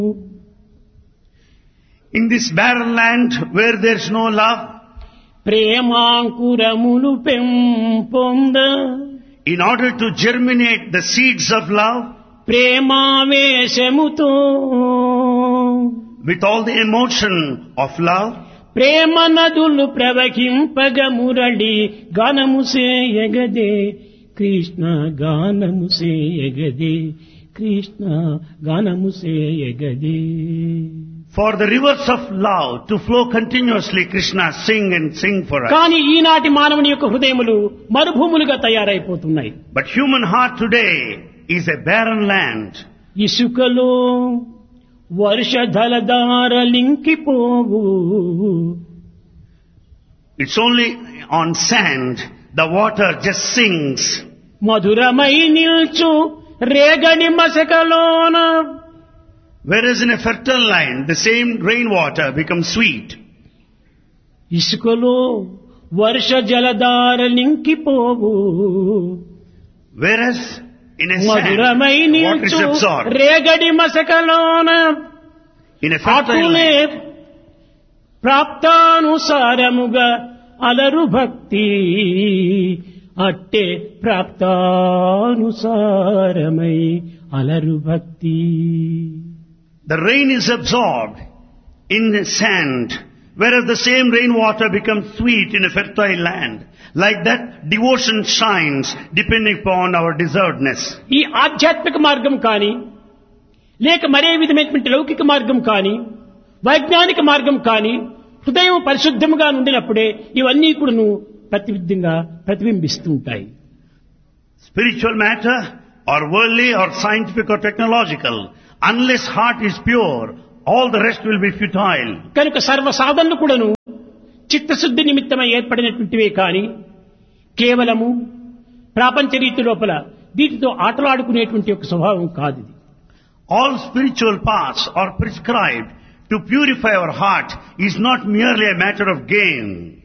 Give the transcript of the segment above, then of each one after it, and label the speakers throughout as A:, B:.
A: In this barren land where there is no love,
B: ప్రేమాంకురములు పెంపొంద
A: in order to germinate the seeds of love,
B: ప్రేమావేశముతో
A: with all the emotion of love,
B: ప్రేమ నదులు ప్రవహింపగ మురళి గానము సేయగదే కృష్ణ గానము సేయగదే కృష్ణ గానము సేయగదే.
A: for the rivers of love to flow continuously, Krishna sing and sing for us.
B: కానీ ఈనాటి మానవుని యొక్క హృదయములు మరుభూములుగా తయారైపోతున్నాయి.
A: But human heart today is a barren land.
B: ఇసుకలో వర్షధలధారలింకిపోవు
A: It's only on sand, the water just sings.
B: మధురమై నిల్చు రేగడి మసకలోన
A: Whereas in a fertile land, the same rainwater becomes sweet.
B: ఇసుకలో వర్ష జలధారలింకిపోవు
A: Whereas in a sand,
B: మధురమై
A: water is
B: నిల్చు
A: absorbed.
B: రేగడి మసకలోన
A: In a fertile
B: అటులే
A: land,
B: ప్రాప్తానుసారముగా అలరు భక్తి అట్టే ప్రాప్తానుసారమై అలరు భక్తి.
A: the rain is absorbed in the sand, whereas the same rainwater becomes sweet in a fertile land. Like that, devotion shines depending upon our deservedness.
B: ఈ ఆధ్యాత్మిక మార్గం కానీ లేక మరే విధమైనటువంటి లౌకిక మార్గం కానీ వైజ్ఞానిక మార్గం కానీ హృదయం పరిశుద్ధముగా ఉండినప్పుడే ఇవన్నీ కూడాను ప్రతిబింబిస్తూ ఉంటాయి.
A: Spiritual matter, or worldly, or scientific, or technological, unless heart is pure, all the rest will be futile.
B: కనుక సర్వ సాధనలు కూడాను చిత్తశుద్ధి నిమిత్తమై ఏర్పడినటువంటివే కానీ కేవలము ప్రాపంచ రీతి లోపల వీటితో ఆటలాడుకునేటువంటి ఒక స్వభావం కాదు ఇది.
A: All spiritual paths are prescribed to purify our heart is not merely a matter of gain.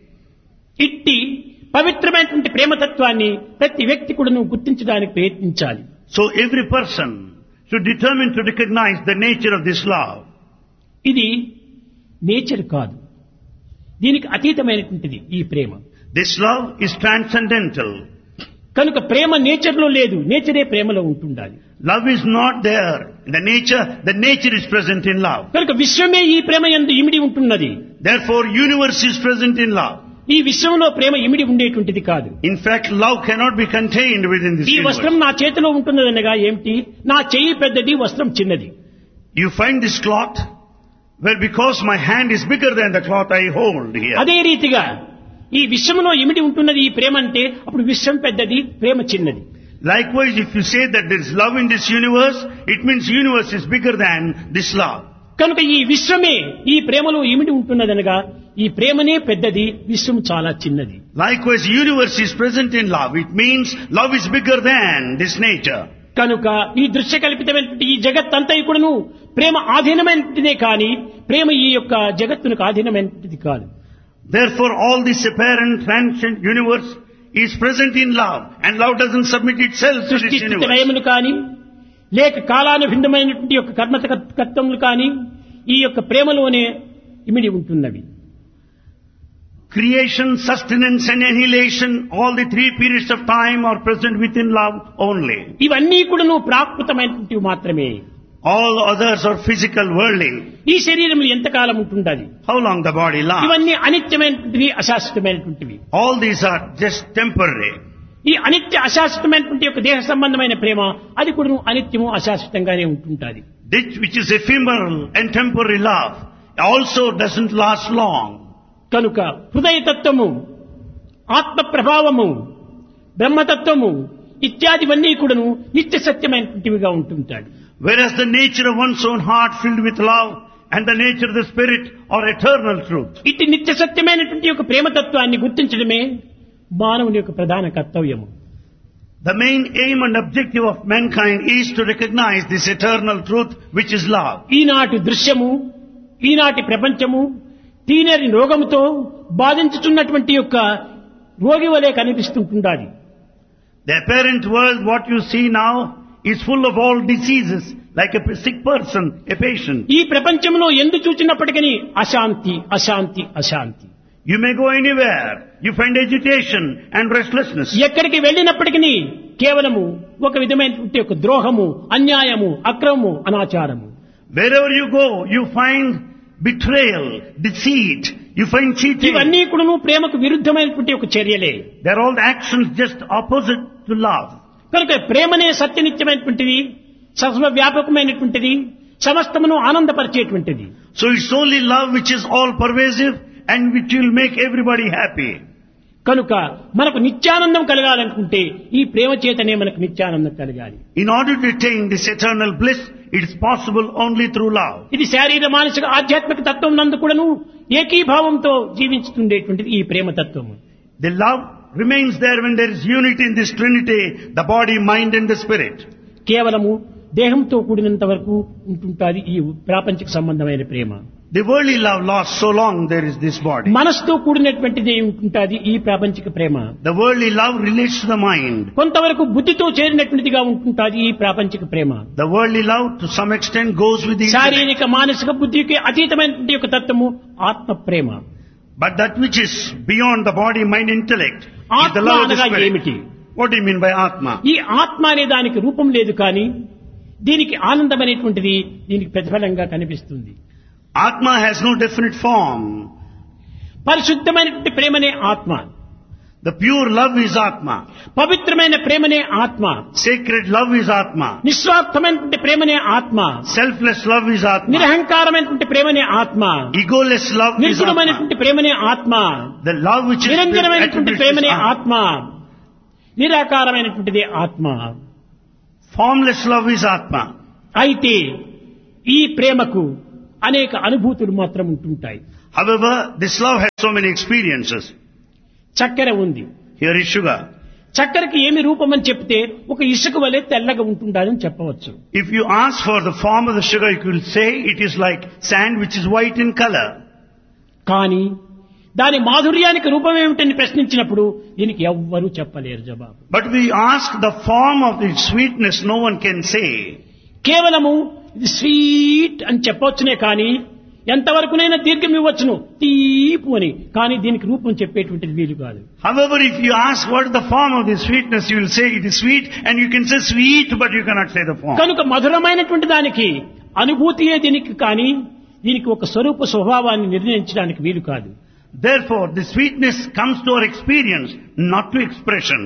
B: ఇట్టి పవిత్రమైనటువంటి ప్రేమతత్వాన్ని ప్రతి వ్యక్తి కూడాను గుర్తించడానికి ప్రయత్నించాలి.
A: So every person should determine to recognize the nature of this love.
B: ఇది నేచర్ కాదు, దీనికి అతీతమైనటువంటిది ఈ ప్రేమ.
A: This love is transcendental.
B: కనుక ప్రేమ నేచర్ లో లేదు, నేచరే ప్రేమలో ఉంటుండాలి.
A: Love is not there in the nature is present in love.
B: కనుక విశ్వమే ఈ ప్రేమ యందు ఇమిడి ఉంటున్నది.
A: Therefore universe is present in love.
B: ఈ విశ్వంలో ప్రేమ ఇమిడి ఉండేటువంటిది కాదు.
A: In fact, love cannot be contained within this
B: ఈ వస్త్రం
A: universe.
B: నా చేతిలో ఉంటున్నదనగా ఏమిటి, నా చెయ్యి పెద్దది, వస్త్రం చిన్నది.
A: You find this cloth, well, because my hand is bigger than the cloth I hold here.
B: అదే రీతిగా ఈ విశ్వంలో ఇమిడి ఉంటున్నది ఈ ప్రేమ అంటే అప్పుడు విశ్వం పెద్దది, ప్రేమ చిన్నది.
A: Likewise, if you say that there is love in this universe, it means universe is bigger than this love.
B: కనుక ఈ విశ్వమే ఈ ప్రేమలో ఇమిడి ఉంటున్నదనగా ఈ ప్రేమనే పెద్దది, విశ్వం చాలా చిన్నది.
A: Likewise, universe is present in love. It means love is bigger than this nature.
B: కనుక ఈ దృశ్య కల్పితమైనటువంటి ఈ జగత్తంతా కూడాను ప్రేమ ఆధీనమైనదే కానీ ప్రేమ ఈ యొక్క జగత్తునికి ఆధీనమైనది కాదు.
A: Therefore, all this apparent transient universe is present in love, and love doesn't submit itself to
B: సృష్టి
A: this
B: స్థితి
A: universe.
B: లయములు కానీ లేక కాలానుభిన్నమైనటువంటి యొక్క కర్మతత్వములు కానీ ఈ యొక్క ప్రేమలోనే ఇమిడి ఉంటున్నవి.
A: Creation, sustenance and annihilation, all the three periods of time are present within love only.
B: ఇవన్నీ కూడాను ప్రాకృతమైనటువంటివి మాత్రమే.
A: All others are physical, worldly.
B: ఈ శరీరములు ఎంతకాలం ఉంటుండాలి?
A: How long the body lasts?
B: ఇవన్నీ అనిత్యమైనటువంటివి, అశాశ్వతమైనటువంటివి.
A: All these are just temporary.
B: ఈ అనిత్య అశాశ్వతమైనటువంటి యొక్క దేహ సంబంధమైన ప్రేమ అది కూడా అనిత్యము అశాశ్వతంగానే ఉంటుంటుంది.
A: This which is ephemeral and temporary love also doesn't last long.
B: కనుక హృదయతత్వము, ఆత్మ ప్రభావము, బ్రహ్మతత్వము ఇత్యాదివన్నీ కూడాను నిత్య సత్యమైనటువంటివిగా ఉంటుంటాడు.
A: Whereas the nature of one's own heart filled with love and the nature of the spirit are eternal truth.
B: ఇట్టి నిత్య సత్యమైనటువంటి యొక్క ప్రేమతత్వాన్ని గుర్తించడమే మానవుని యొక్క ప్రధాన కర్తవ్యము.
A: The main aim and objective of mankind is to recognize this eternal truth which is love.
B: ఈనాటి దృశ్యము, ఈనాటి ప్రపంచము తీనరి రోగముతో బాధించుతున్నటువంటి యొక్క రోగి వలె కనిపిస్తుంటుండాలి.
A: The apparent world, what you see now, is full of all diseases like a sick person, a patient.
B: ఈ ప్రపంచంలో ఎందు చూచినప్పటికీ అశాంతి అశాంతి అశాంతి.
A: You may go anywhere, you find agitation and restlessness.
B: ఎక్కడికి వెళ్ళినప్పటికీ కేవలము ఒక విధమైనటువంటి ఒక ద్రోహము, అన్యాయము, అక్రమము, అనాచారము.
A: Wherever you go, you find betrayal, deceit, you find cheating.
B: ఇవన్నీ కూడా ప్రేమకు విరుద్ధమైనటువంటి ఒక చర్యలే.
A: They are all actions just opposite to love.
B: కనుక ప్రేమనే సత్యనిత్యమైనటువంటిది, సర్వవ్యాపకమైనటువంటిది, సమస్తమును ఆనందపరిచేటువంటిది.
A: So it's only love which is all pervasive and which will make everybody happy.
B: కనుక మనకు నిత్యానందం కలగాలనుకుంటే ఈ ప్రేమ చేతనే మనకు నిత్యానందం కలగాలి.
A: In order to attain this eternal bliss, it is possible only through love.
B: ఇది శారీర మానసిక ఆధ్యాత్మిక తత్వం నందు కూడాను ఏకీభావంతో జీవించుతుండేటువంటిది ఈ ప్రేమ తత్వము.
A: The love remains there when there is unity in this trinity, the body, mind and the spirit.
B: కేవలము దేహంతో కూడినంత వరకు ఉంటుంటాది ఈ ప్రాపంచిక సంబంధమైన ప్రేమ.
A: The worldly love lasts so long there is this body.
B: మనసుతో కూడినటువంటిది ఉంటుంటాది ఈ ప్రాపంచిక ప్రేమ.
A: The worldly love relates to the mind.
B: కొంతవరకు బుద్ధితో చేరినటువంటిదిగా ఉంటుంటాది ఈ ప్రాపంచిక ప్రేమ.
A: The worldly love to some extent goes with the intellect.
B: శారీరక మానసిక బుద్ధికి అతీతమైనటువంటి ఒక తత్వము ఆత్మ ప్రేమ.
A: But that which is beyond the body, mind, intellect is the
B: ఆత్మ
A: love of the
B: అనగా
A: spirit.
B: ఏమిటి?
A: What do you mean by Atma?
B: ఈ ఆత్మ అనే దానికి రూపం లేదు కానీ దీనికి ఆనందం అనేటువంటిది దీనికి ప్రతిఫలంగా కనిపిస్తుంది.
A: Atma has no definite form.
B: పరిశుద్ధమైనటువంటి ప్రేమనే ఆత్మ.
A: The pure love is Atma.
B: పవిత్రమైన ప్రేమనే ఆత్మ.
A: Sacred love is Atma.
B: నిస్వార్థమైనటువంటి ప్రేమనే ఆత్మ.
A: Selfless love is Atma.
B: నిరహంకారమైనటువంటి ప్రేమనే ఆత్మ.
A: Egoless love is Atma.
B: నిర్గుణమైనటువంటి ప్రేమనే ఆత్మ.
A: The love which is
B: నిరంజనమైనటువంటి ప్రేమనే
A: attributes is
B: ఆత్మ. నిరాకారమైనటువంటిది ఆత్మ.
A: Formless love is Atma.
B: అయితే ఈ ప్రేమకు అనేక అనుభూతులు మాత్రం ఉంటుంటాయి.
A: However, this love has so many experiences.
B: చక్కెర ఉంది.
A: Here is sugar.
B: చక్కెరకి ఏమి రూపం అని చెప్తే ఒక ఇసుక వలె తెల్లగా ఉంటుందని చెప్పవచ్చు.
A: If you ask for the form of the sugar, you could say it is like sand which is white in color.
B: కానీ దాని మాధుర్యానికి రూపం ఏమిటని ప్రశ్నించినప్పుడు దీనికి ఎవ్వరూ చెప్పలేరు జవాబు.
A: But we ask the form of the sweetness, no one can say.
B: కేవలము ఇది స్వీట్ అని చెప్పవచ్చునే కానీ ఎంతవరకునైనా దీర్ఘం ఇవ్వచ్చును తీపు అని, కానీ దీనికి రూపం చెప్పేటువంటిది వీలు కాదు.
A: However, if you ask what is the form of the sweetness, you will say it is sweet, and you can say sweet, but you cannot say the form.
B: కనుక మధురమైనటువంటి దానికి అనుభూతియే దీనికి కానీ దీనికి ఒక స్వరూప స్వభావాన్ని నిర్ణయించడానికి వీలు కాదు.
A: Therefore, the sweetness comes to our experience, not to expression.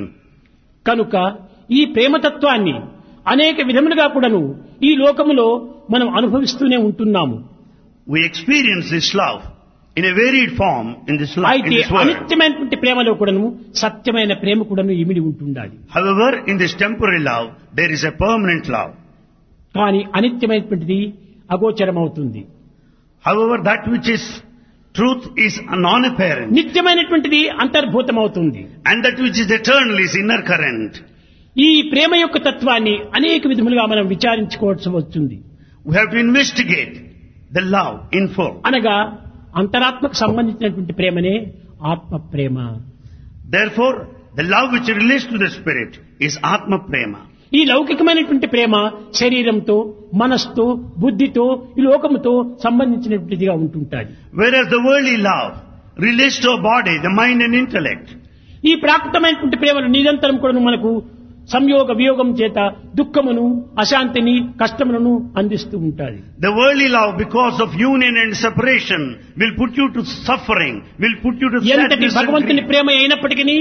B: కనుక ఈ ప్రేమతత్వాన్ని అనేక విధములుగా కూడాను ఈ లోకములో మనం అనుభవిస్తూనే ఉంటున్నాము.
A: We experience this love in a varied form in this life, in
B: అయితే
A: this world.
B: అనిత్యమైనటువంటి ప్రేమలో కూడాను సత్యమైన ప్రేమ కూడాను ఇమిడి ఉంటుండాలి.
A: However, in this temporary love, there is a permanent love.
B: కానీ అనిత్యమైనటువంటిది అగోచరమవుతుంది.
A: However, that which is truth is non-apparent.
B: నిత్యమైనటువంటిది అంతర్భూతమవుతుంది.
A: And that which is eternal is inner current.
B: ఈ ప్రేమ యొక్క తత్వాన్ని అనేక విధములుగా మనం విచారించుకోవాల్సి వస్తుంది.
A: We have to investigate the love in full.
B: అనగా అంతరాత్మకు సంబంధించినటువంటి ప్రేమనే ఆత్మ ప్రేమ.
A: Therefore, the love which relates to the spirit is Atma Prema.
B: ఈ లౌకికమైనటువంటి ప్రేమ శరీరంతో, మనస్సుతో, బుద్ధితో, ఈ లోకముతో సంబంధించినటువంటిదిగా ఉంటుంటాది.
A: Whereas the worldly love relates to our body, the mind and intellect.
B: ఈ ప్రాకృతమైనటువంటి ప్రేమను నిరంతరం కూడా మనకు సంయోగ వియోగం చేత దుఃఖమును, అశాంతిని, కష్టములను అందిస్తూ ఉంటాది.
A: The worldly love, because of union and separation, will put you to suffering, will put you to
B: ఎంతటి
A: sadness and
B: భగవంతుని
A: grief.
B: ప్రేమ అయినప్పటికీ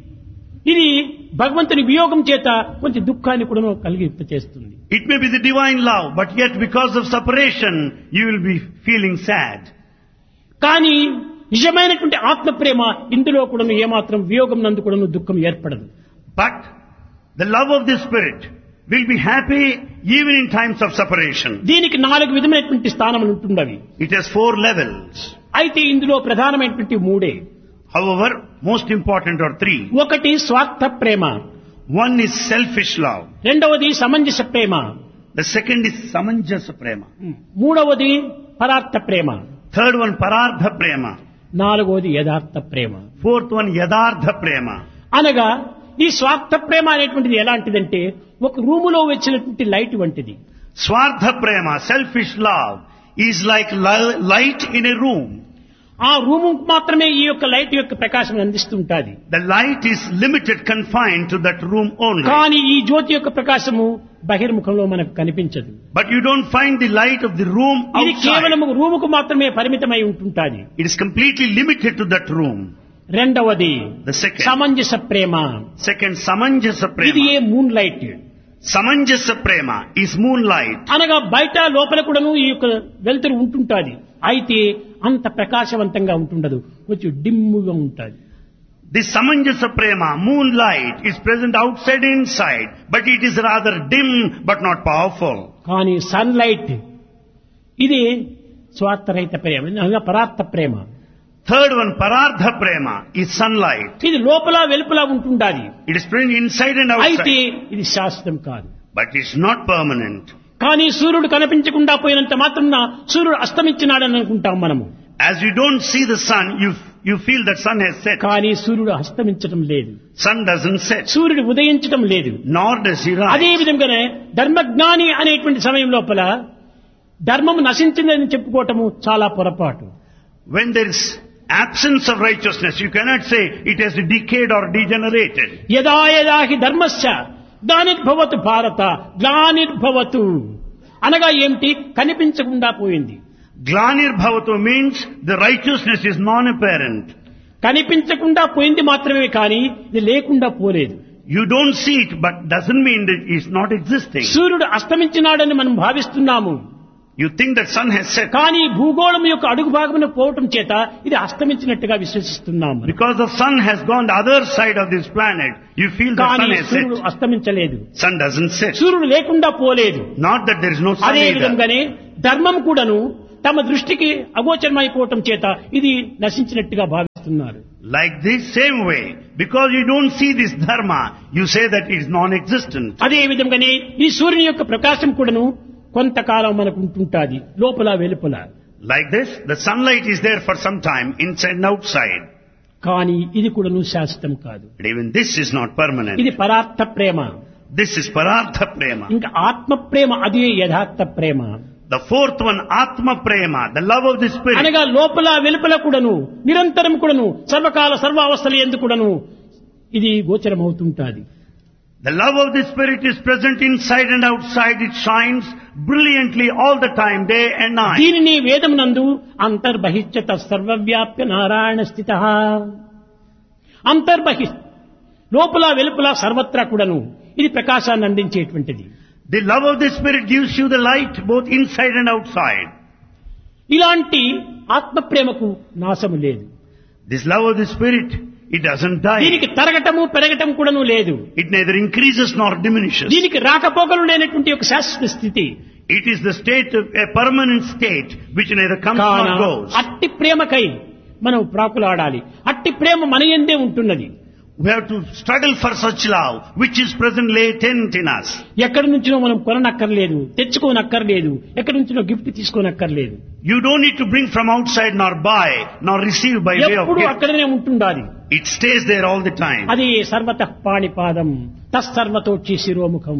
B: ఇది భగవంతుని వియోగం చేత కొంచెం దుఃఖాన్ని కూడా కలిగింపచేస్తుంది.
A: It may be the divine love, but yet because of separation, you will be feeling sad.
B: కానీ నిజమైనటువంటి ఆత్మ ప్రేమ ఇందులో కూడా ఏమాత్రం వియోగం నందు కూడా దుఃఖం ఏర్పడదు.
A: But the love of the spirit will be happy even in times of separation.
B: దీనికి 4 విధమైనటువంటి స్థానములు ఉంటున్నవి.
A: It has 4 levels.
B: అయితే ఇందులో ప్రధానమైనటువంటి 3.
A: However, most important are 3.
B: ఒకటి స్వార్థ ప్రేమ,
A: One is selfish love.
B: రెండవది సమంజస ప్రేమ,
A: The second is samanjasa prema.
B: మూడవది పరార్థ ప్రేమ,
A: Third one parardha prema.
B: నాలుగవది యథార్థ ప్రేమ.
A: Fourth one yadardha prema.
B: అనగా ఈ స్వార్థ ప్రేమ అనేటువంటిది ఎలాంటిదంటే ఒక రూములో వచ్చినటువంటి లైట్ వంటిది.
A: Swartha prema, selfish love, is like light in a room.
B: ఆ రూము మాత్రమే ఈ యొక్క లైట్ యొక్క ప్రకాశం అందిస్తుంటాది.
A: The light is limited, confined to that room only.
B: కానీ ఈ జ్యోతి యొక్క ప్రకాశము బహిర్ముఖంలో మనకు కనిపించదు.
A: But you don't find the light of the room
B: ఇది
A: outside.
B: కేవలం రూముకు మాత్రమే పరిమితమై ఉంటుంటాది.
A: It is completely limited to that room.
B: రెండవది
A: The second.
B: సమంజస Prema.
A: Second, samanjasa
B: ఇది
A: prema.
B: A moon light.
A: Samanjasa prema is moonlight.
B: అనగా బయట లోపల కూడాను ఈ యొక్క వెలుతురు ఉంటుంటాది. అయితే అంత ప్రకాశవంతంగా ఉంటుండదు, కొంచెం డిమ్ముగా ఉంటుంది.
A: This samanjasa prema, moonlight, is present outside and inside, but it is rather dim but not powerful.
B: కానీ సన్లైట్ ఇది స్వార్థరహిత ప్రేమ, అనగా పరార్థ ప్రేమ.
A: Third one, parardha prema, is sunlight.
B: ఇది లోపల వెలుపల ఉంటుండాలి.
A: It is present inside and
B: అయితే
A: outside,
B: ఇది శాశ్వతం కాదు.
A: but it's not permanent.
B: కానీ సూర్యుడు కనిపించకుండా పోయినంత మాత్రం సూర్యుడు అస్తమించినాడని అనుకుంటాం మనము.
A: As you don't see the sun, you feel that sun has set.
B: కానీ సూర్యుడు అస్తమించడం లేదు,
A: Sun doesn't set,
B: సూర్యుడు ఉదయించడం లేదు.
A: nor does he
B: అదే
A: rise.
B: విధంగానే ధర్మజ్ఞాని అనేటువంటి సమయం లోపల ధర్మం నశించిందని చెప్పుకోవటము చాలా పొరపాటు.
A: When there is absence of righteousness, you cannot say it has decayed or degenerated.
B: యదా యదా హి ధర్మస్య గ్లానిర్భవతు భారత గ్లానిర్భవతు అనగా ఏమిటి? కనిపించకుండా పోయింది.
A: Glanir bhavatu means the righteousness is non-apparent.
B: కనిపించకుండా పోయింది మాత్రమే కానీ ఇది లేకుండా పోలేదు.
A: You don't see it, but doesn't mean that it's not existing.
B: సూర్యుడు అస్తమించినాడని మనం భావిస్తున్నాము.
A: You think that sun has set.
B: కానీ భూగోళం యొక్క అడుగు భాగమున పోవటం చేత ఇది అస్తమించినట్టుగా విశ్వసిస్తున్నాము.
A: Because the sun has gone the other side of this planet, you feel the
B: కానీ
A: sun has
B: సూర్యుడు
A: set.
B: అస్తమించలేదు,
A: Sun doesn't set.
B: సూర్యుడు లేకుండా పోలేదు.
A: Not that there is no sun
B: అదే
A: either.
B: విధంగానే ధర్మం కూడాను తమ దృష్టికి అగోచరమైపోవటం చేత ఇది నశించినట్టుగా భావిస్తున్నారు.
A: Like this same way, because you don't see this dharma, you say that it is non-existent.
B: అదే విధంగానే ఈ సూర్యుని యొక్క ప్రకాశం కూడాను కొంతకాలం మనకు ఉంటుంటాది, లోపల వెలుపల.
A: Like this, the sunlight is there for some time, inside and outside.
B: కానీ ఇది కూడాను శాశ్వతం కాదు.
A: But even this is not permanent.
B: ఇది పరార్థ ప్రేమ.
A: This is parartha prema.
B: ఇంకా ఆత్మ ప్రేమ, అదే యథార్థ ప్రేమ.
A: The fourth one, atma prema, the love of the spirit.
B: అనగా లోపల వెలుపల కూడాను నిరంతరం కూడాను సర్వకాల సర్వావస్థల యందు కూడాను ఇది గోచరమవుతుంటాది.
A: The love of the spirit is present inside and outside. It shines brilliantly all the time, day and night.
B: దీనిని వేదమునందు అంతర్బహిష్యత సర్వవ్యాప్య నారాయణ స్థితః. అంతర్బహి లోపల వెలుపల సర్వత్రా కూడాను ఇది ప్రకాశాన్ని అందించేటువంటిది.
A: The love of the spirit gives you the light both inside and outside.
B: ఇలాంటి ఆత్మ ప్రేమకు నాశము లేదు.
A: This love of the spirit, it doesn't die.
B: దీనికి తరగటము పెరగటం కూడాను లేదు.
A: It neither increases nor diminishes.
B: దీనికి రాకపోకలు లేనటువంటి ఒక శాశ్వత స్థితి.
A: It is the state of a permanent state which neither comes
B: కాన
A: nor goes.
B: అట్టి ప్రేమకై మనం ప్రాకులాడాలి. అట్టి ప్రేమ మన యందే ఉంటున్నది.
A: We have to struggle for such love which is present latent in us.
B: ఎక్కడి నుంచినో మనం కొననక్కర్లేదు, తెచ్చుకోనక్కర్లేదు, ఎక్కడి నుంచినో gift తీసుకోనక్కర్లేదు.
A: You don't need to bring from outside nor buy nor receive by way of
B: ఎప్పుడు
A: gift.
B: అక్కడనే ఉంటుండాలి.
A: It stays there all the time.
B: అది సర్వతః పాణిపాదం తస్సర్వతోక్షి శిరోముఖం.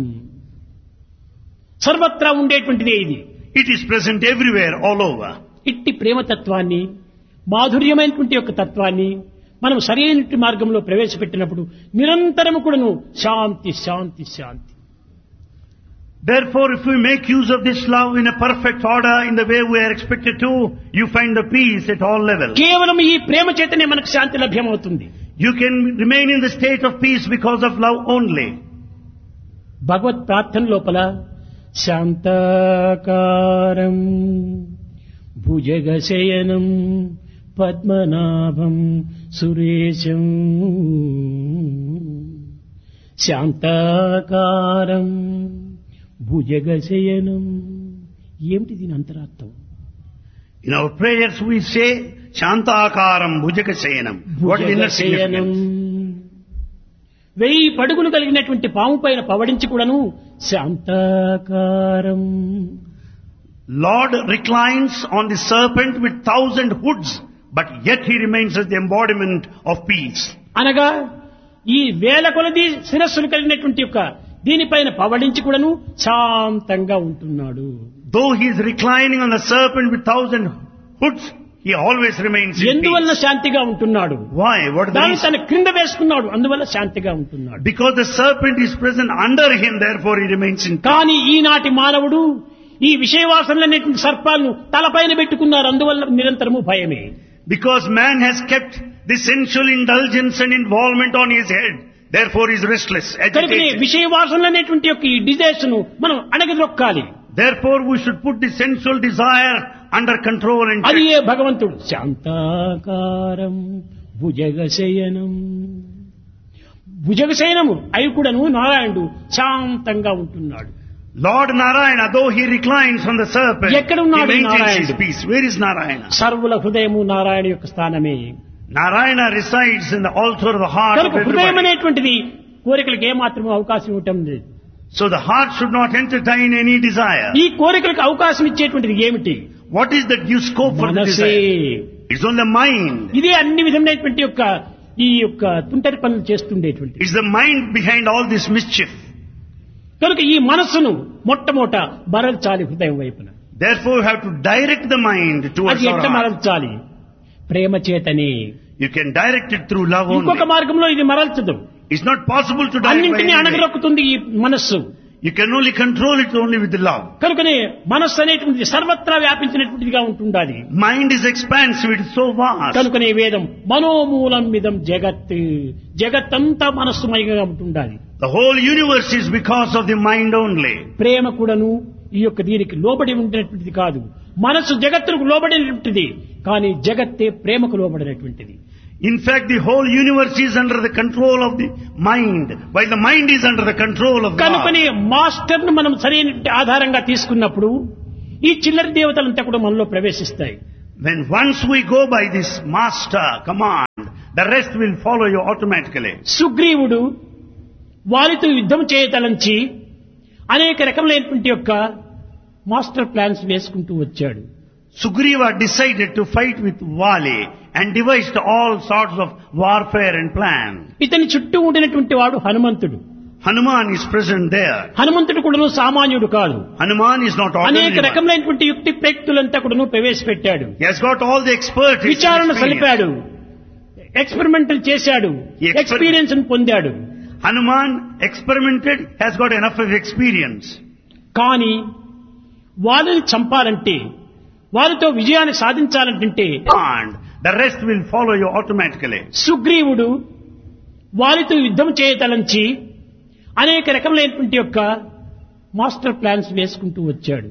B: సర్వత్రా ఉండేటువంటిదే ఇది.
A: It is present everywhere, all over.
B: ఇట్టి ప్రేమతత్వాన్ని, మాధుర్యమైనటువంటి యొక్క తత్వాన్ని మనం సరైన మార్గంలో ప్రవేశపెట్టినప్పుడు నిరంతరము కూడాను శాంతి శాంతి శాంతి.
A: Therefore, if we make use of this love in a perfect order, in the way we are expected to, you find the peace at all levels.
B: కేవలం ఈ ప్రేమ చేతనే మనకు శాంతి లభ్యమవుతుంది.
A: You can remain in the state of peace because of love only.
B: భగవత్ ప్రార్థన లోపల శాంతాకారం భుజగశయనం పద్మనాభం సురేశం శాంతాకారం భుజగశయనం. ఏమిటి దీని అంతరార్థం?
A: In our prayers we say, Shantakaram Bhujakasayanam. What is the inner
B: భుజగశయనం.
A: significance?
B: 1000 పడుగులు కలిగినటువంటి పాము పైన పవడించి కూడాను శాంతాకారం.
A: Lord reclines on the serpent with 1000 hoods, but yet he remains as the embodiment of peace.
B: అనగా ఈ వేల కొలది శిరస్సులు కలిగినటువంటి యొక్క దీనిపైన పవడించి కూడాను శాంతంగా ఉంటున్నాడు.
A: Though he is reclining on the serpent with 1,000 hoods, he always remains in
B: ఎందువల్ల
A: peace.
B: శాంతిగా ఉంటున్నాడు?
A: Why? What is the
B: దాన్ని
A: reason?
B: తన క్రింద వేసుకున్నాడు, అందువల్ల శాంతిగా ఉంటున్నాడు.
A: Because the serpent is present under him, therefore he remains in peace.
B: కానీ ఈనాటి మానవుడు ఈ విషయవాసనలనేటువంటి సర్పాలను తలపైన పెట్టుకున్నారు, అందువల్ల నిరంతరము భయమే.
A: Because man has kept the sensual indulgence and involvement on his head, therefore he is restless,
B: కనుకనే
A: agitated.
B: విషయవాసనలనేటువంటి యొక్క ఈ డిజైర్స్ ను మనం అణగదొక్కాలి.
A: Therefore we should put the sensual desire under control and
B: అది
A: check.
B: ఏ భగవంతుడు శాంతాకారం భుజగశయనం. భుజగశయనము అయి కూడాను నారాయణుడు శాంతంగా ఉంటున్నాడు.
A: Lord Narayana, though he reclines on the serpent, he
B: ఎక్కడ ఉన్నాడు
A: maintains his
B: నారాయణుడు?
A: peace. Where is Narayana?
B: సర్వుల హృదయము నారాయణ యొక్క స్థానమే.
A: Narayana resides in the altar of the heart of
B: కనుక హృదయం
A: everybody.
B: అనేటువంటిది కోరికలకు ఏమాత్రం అవకాశం ఇవ్వటం లేదు.
A: So the heart should not entertain any desire.
B: ఈ కోరికలకు అవకాశం ఇచ్చేటువంటిది ఏమిటి?
A: What is that gives scope for the
B: మనసే.
A: desire? It's on the mind.
B: ఇదే అన్ని విధమైనటువంటి యొక్క ఈ యొక్క తుంటరి పనులు చేస్తుండేటువంటి.
A: It's the mind behind all this mischief.
B: కనుక ఈ మనస్సును మొట్టమొదట మరల్చాలి హృదయం వైపున.
A: Therefore you have to direct the mind towards
B: అది
A: our
B: ఎట్లా
A: heart.
B: మరల్చాలి? Prema చేతని.
A: You can direct it through love
B: ఇంకొక
A: only.
B: మార్గంలో ఇది మరల్చదు.
A: It's not possible to direct by
B: అన్నింటినీ
A: any way.
B: అణగరొక్కుతుంది ఈ మనస్సు.
A: You can only control it only with the love.
B: కనుకనే మనస్సు అనేటువంటిది సర్వత్రా వ్యాపించినటువంటిదిగా ఉంటుండాలి.
A: Mind is expansive, it is so vast.
B: కనుకనే వేదం మనోమూలం మిదం జగత్, జగత్తంతా మనస్సుమయంగా ఉంటుండాలి.
A: The whole universe is because of the mind only.
B: ప్రేమ కూడాను ఈ యొక్క దీనికి లోబడి ఉండినటువంటిది కాదు. మనస్సు జగత్తుకు లోబడినటువంటిది, కానీ జగత్తే ప్రేమకు లోబడినటువంటిది.
A: In fact, the whole universe is under the control of the mind, while the mind is under the control of God.
B: కనుకనే మాస్టర్ ను మనం సరైన ఆధారంగా తీసుకున్నప్పుడు ఈ చిల్లర దేవతలంతా కూడా మనలో ప్రవేశిస్తాయి.
A: When once we go by this master command, the rest will follow you automatically.
B: సుగ్రీవుడు వారితో యుద్ధం చేయతలంచి అనేక రకములైనటువంటి యొక్క మాస్టర్ ప్లాన్స్ వేసుకుంటూ వచ్చాడు.
A: Sugriva decided to fight with Vali and devised all sorts of warfare and plan.
B: ఇతని చుట్టూ ఉండినటువంటి వాడు హనుమంతుడు.
A: Hanuman is present there.
B: హనుమంతుడు కూడాను సామాన్యుడు కాదు.
A: Hanuman is not
B: అనేక
A: ordinary.
B: రకములైనటువంటి యుక్తి ప్రయుక్తులంతా కూడాను ప్రవేశపెట్టాడు.
A: He has got all the expertise.
B: విచారణ
A: and experience.
B: సలిపాడు, ఎక్స్పెరిమెంటల్ చేశాడు, ఎక్స్పీరియన్స్ పొందాడు.
A: Hanuman experimented, has got enough of experience.
B: కానీ వాళ్ళని చంపాలంటే, వారితో విజయాన్ని సాధించాలంటే
A: And the rest will follow you automatically.
B: సుగ్రీవుడు వారితో యుద్ధం చేయతలంచి అనేక రకములైనటువంటి యొక్క మాస్టర్ ప్లాన్స్ వేసుకుంటూ వచ్చాడు.